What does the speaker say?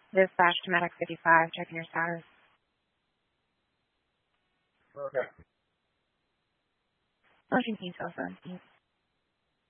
Dispatch to Medic 55, checking your status. Okay. Motion details 17.